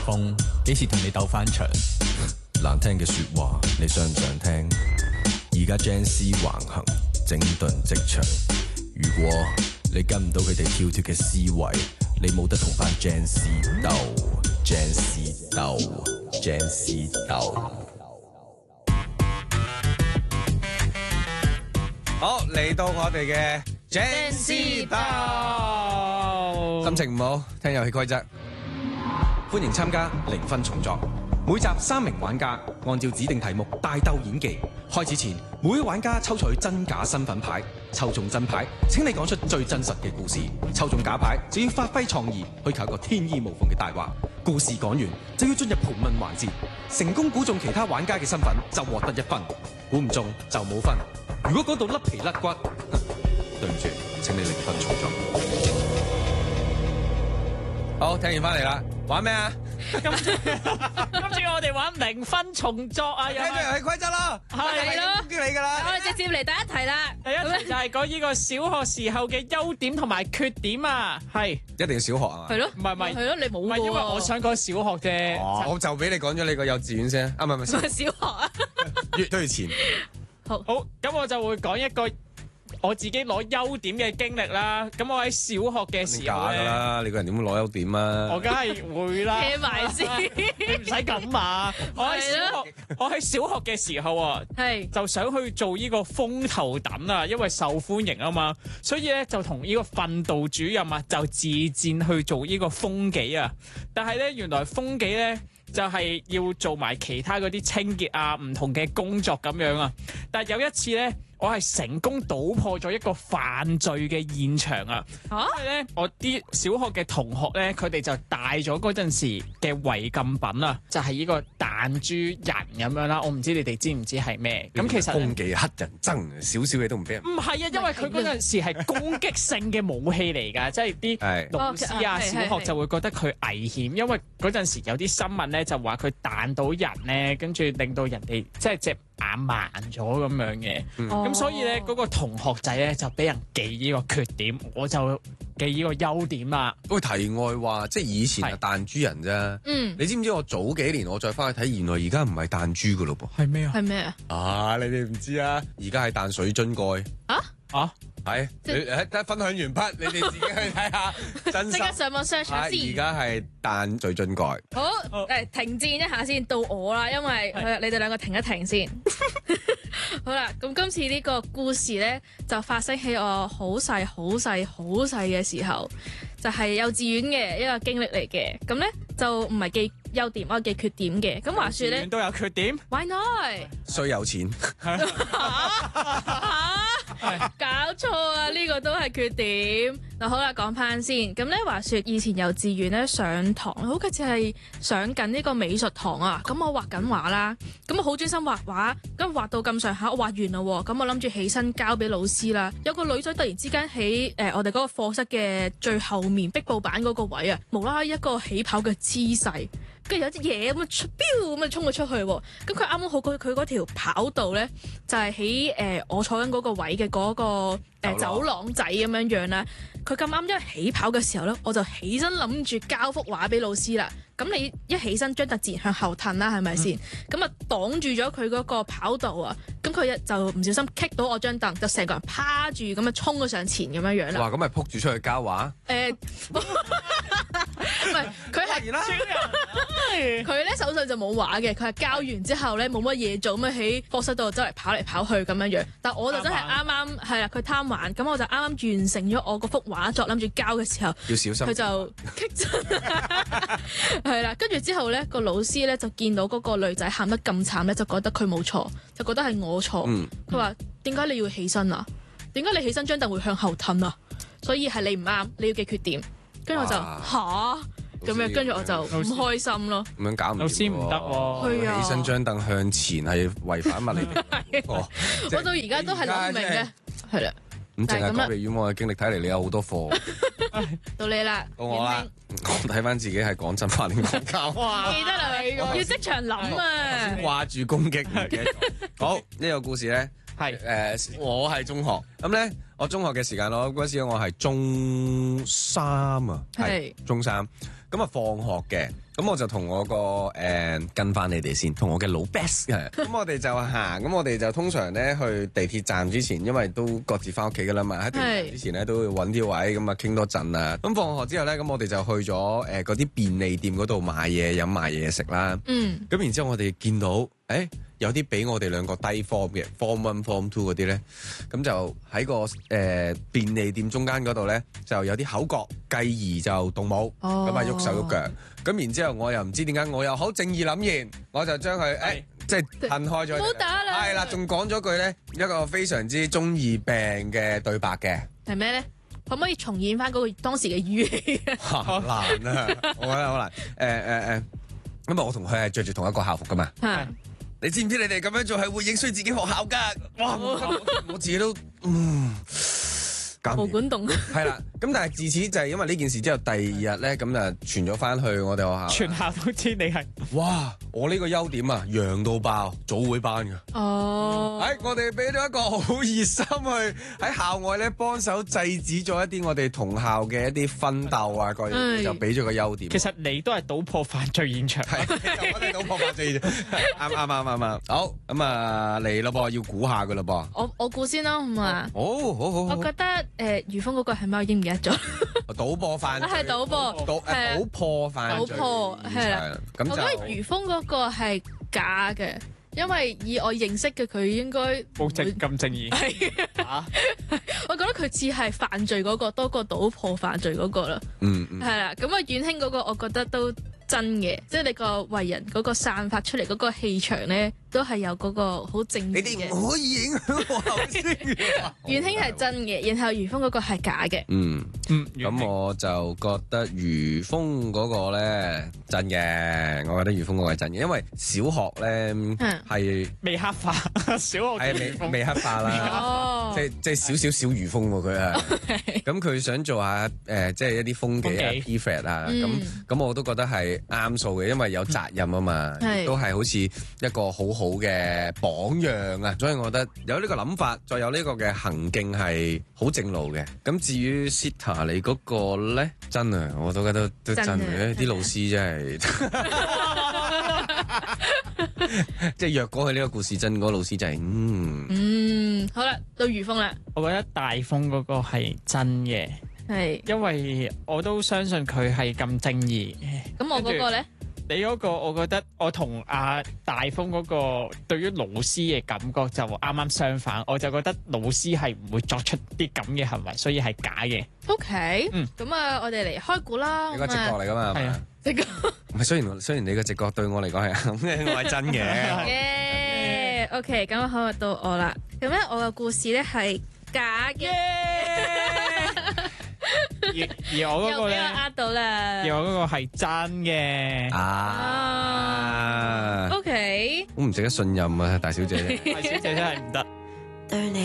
風，幾時同你鬥翻場？ 難聽嘅說話，你想唔想聽？而家 Gen Z 橫行，整頓職場。如果你跟唔到佢哋跳脫嘅思維，你冇得同翻 Gen Z 鬥。Gen Z 鬥 ，Gen Z 鬥。 好，嚟到我哋嘅 Gen Z 鬥，心情唔好，聽遊戲規則，歡迎參加零分重作。每集3名玩家按照指定題目大鬥演技。開始前，每位玩家抽取真假身份牌，抽中真牌，請你講出最真實嘅故事；抽中假牌，就要發揮創意，虛構一個天衣無縫嘅大話。故事講完就要進入盤問環節，成功估中其他玩家嘅身份就獲得1分，估唔中就冇分。如果講到甩皮甩骨，對唔住，請你零分重作。好，聽完翻嚟啦，玩咩啊？ 今次我哋玩零分重作啊！ 聽咗遊戲規則啦， 係咯， 我哋直接嚟第一題啦。 第一題就係講呢個小學時候嘅優點同埋缺點啊，係一定要小學啊嘛？ 係咯， 唔係係咯，你冇唔係，因為我想講小學啫。 我就俾你講咗你個幼稚園先啊，唔係小學啊。 越都要前。 好，咁我就會講一個我自己攞優點嘅經歷啦。咁我喺小學嘅時候假㗎啦，你個人點會攞優點啊？ 我梗係會啦， 聽埋先， 你唔使咁啊！我喺小學嘅時候啊， 係就想去做呢個風頭躉啊，因為受歡迎啊嘛，所以咧就同呢個訓導主任啊就自薦去做呢個風紀啊。但係咧原來風紀咧就係要做埋其他嗰啲清潔啊唔同嘅工作咁樣啊。但係有一次咧，我係成功搗破咗一個犯罪嘅現場啊！因為咧，我啲小學嘅同學咧，佢哋就帶咗嗰陣時嘅違禁品啊，就係呢個彈珠人咁樣啦。我唔知你哋知唔知係咩？咁其實風紀黑人憎，少少嘢都唔俾人。 唔係啊，因為佢嗰陣時係攻擊性嘅武器嚟㗎，即係啲老師啊、小學就會覺得佢危險，因為嗰陣時有啲新聞咧就話佢彈到人咧，跟住令到人哋即係隻眼盲咗咁樣嘅。咁所以咧，嗰個同學仔咧就俾人記呢個缺點，我就記呢個優點啦。 喂，題外話，即係以前係彈珠人啫。你知唔知我早幾年我再翻去睇，原來而家唔係彈珠噶咯噃。 係咩啊？ 係咩啊？ 啊，你哋唔知啊？而家係彈水樽蓋。係，得分享完畢，你哋自己去睇下。真即刻上網 search 下先。 而家係彈水樽蓋。 好，停戰一下先，到我啦，因為你哋兩個停一停先。好啦，咁今次呢個故事咧就發生喺我好細嘅時候，就係幼稚園嘅一個經歷嚟嘅。咁咧就唔係記優點，我係記缺點嘅。咁話說咧， 都有缺點。 Why not？ 衰有錢。 搞錯啊！呢個都係缺點。嗱，好啦，講翻先。咁咧話說以前幼稚園咧上堂，好似係上緊呢個美術堂啊。咁我畫緊畫啦，咁我好專心畫畫。咁畫到咁上下，我畫完啦喎。咁我諗住起身交俾老師啦。有個女仔突然之間喺我哋嗰個課室嘅最後面壁布板嗰個位啊，無啦啦一個起跑嘅姿勢。跟住有啲嘢咁啊，飆咁啊衝咗出去喎。咁佢啱啱好佢嗰條跑道咧，就係喺我坐緊嗰個位嘅嗰個走廊仔咁樣樣啦。佢咁啱一起跑嘅時候咧，我就起身諗住交幅畫俾老師啦。咁你一起身張凳自然向後褪啦，係咪先？咁啊擋住咗佢嗰個跑道啊，咁佢就唔小心棘到我張凳，就成個人趴住咁樣衝咗上前咁樣樣啦。 哇！咁咪撲住出去交畫？ 唔係，佢係佢咧手上就冇畫嘅，佢係交完之後咧冇乜嘢做，咁喺課室度周圍跑嚟跑去咁樣樣。但我就真係啱啱係啦，佢貪玩，咁我就啱啱完成咗我嗰幅畫作，諗住交嘅時候， 要小心。 佢就棘親，係啦。跟住之後咧，個老師咧就見到嗰個女仔喊得咁慘咧，就覺得佢冇錯，就覺得係我錯。佢話點解你要起身啊？點解你起身張凳會向後褪啊？所以係你唔啱，你要嘅缺點。跟住我就咁樣，跟住我就唔開心咯。 咁樣搞唔掂， 老師唔得喎。 起身張凳向前係違反物理定律。 我到而家都係諗唔明嘅，係啦。 咁淨係國立院嘅經歷，睇嚟你有好多課。 到你啦， 到我啦。我睇翻自己係講真話定講假話？ 記得啦，要即場諗啊！ 掛住攻擊唔記得。好，呢個故事咧係我係中學咁咧，我中學嘅時間我嗰時我係中三啊，係中三。 咁啊放學嘅，咁我就同我個跟翻你哋先，同我嘅老 best 嘅，咁我哋就行，咁我哋就通常咧去地鐵站之前，因為都各自翻屋企噶啦嘛，喺地鐵站之前咧都會揾啲位咁啊傾多陣啊。咁放學之後咧，咁我哋就去咗嗰啲便利店嗰度買嘢飲買嘢食啦。咁然之後我哋見到有啲比我哋兩個低 form 嘅 form 1 form 2嗰啲咧，咁就喺個便利店中間嗰度咧，就有啲口角，繼而就動武，咁啊喐手喐腳。咁然之後我又唔知點解，我又好正義凛然，我就將佢即係褪開咗。 唔好打啦！ 係啦，仲講咗句咧一個非常之中二病嘅對白嘅。 係咩咧？可唔可以重現翻嗰個當時嘅語氣？ 難啊！我覺得好難。咁啊，我同佢係着住同一個校服噶嘛。你知唔知你哋咁樣做係會影衰自己學校噶？哇！我自己都毛管動係啦。咁但係自此就係因為呢件事之後，第二日咧咁就傳咗翻去我哋學校， 全校都知你係。 哇！我呢個優點啊，揚到爆，早會班㗎。我哋俾咗一個好熱心去喺校外咧幫手制止咗一啲我哋同校嘅一啲奮鬥啊，各樣就俾咗個優點。 其實你都係搗破犯罪現場， 係我哋搗破犯罪現場，啱。好咁啊嚟咯噃，要估下噶啦噃。 我估先啦，好嘛？ 好。 我覺得余峰嗰個係咪我已經唔記得咗？ 賭博犯罪係賭博， 賭破犯罪， 賭破係啦。我覺得余峰嗰個係假嘅，因為以我認識嘅佢應該冇咁正義。 我覺得佢似係犯罪嗰個多過賭破犯罪嗰個啦。係啦，咁啊遠興嗰個我覺得都真嘅，即係你個為人嗰個散發出嚟嗰個氣場咧，都係有嗰個好正義嘅。 你哋唔可以影響我後先。 遠興係真嘅，然後余峰嗰個係假嘅。 咁我就覺得余峰嗰個咧真嘅，我覺得余峰嗰個係真嘅，因為小學咧係未黑化，小學係未黑化啦，即係小余峰喎佢係。咁佢想做下即係一啲風紀啊 prefect 啊，咁我都覺得係啱數嘅，因為有責任啊嘛，亦都係好似一個好好嘅榜樣啊，所以我覺得有呢個諗法，再有呢個嘅行徑係好正路嘅。咁至於 Sita 你嗰個咧，真啊，我都覺得都真嘅，啲老師真係，即係若果佢呢個故事真，嗰個老師就係好啦，到余峰啦， 我覺得大風嗰個係真嘅， 係因為我都相信佢係咁正義。 咁我嗰個咧？ 你嗰個，我覺得我同阿大風嗰個對於老師嘅感覺就啱啱相反，我就覺得老師係唔會作出啲咁嘅行為，所以係假嘅。 OK，咁啊，我哋嚟開估啦。 你個直覺嚟噶嘛？係啊， 直覺。 唔係，雖然你個直覺對我嚟講係啱嘅，我係真嘅。 OK，咁好到我啦。咁咧，我嘅故事咧係假嘅。 而我嗰個咧， 又俾我呃到啦。 而我嗰個係真嘅。 OK， 好唔值得信任啊，大小姐。 大小姐真係唔得。